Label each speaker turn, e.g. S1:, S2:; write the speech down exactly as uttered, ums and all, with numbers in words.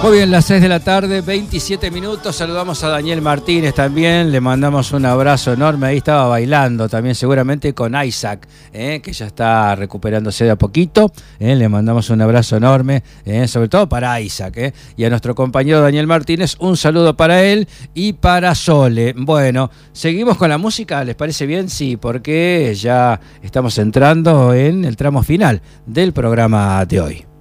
S1: Muy bien, las seis de la tarde, veintisiete minutos. Saludamos a Daniel Martínez también. Le mandamos un abrazo enorme. Ahí estaba bailando también, seguramente con Isaac, eh, que ya está recuperándose de a poquito. Eh, le mandamos un abrazo enorme, eh, sobre todo para Isaac. Eh, y a nuestro compañero Daniel Martínez, un saludo para él y para Sole. Bueno, seguimos con la música. ¿Les parece bien? Sí, porque ya estamos entrando en el tramo final del programa de hoy.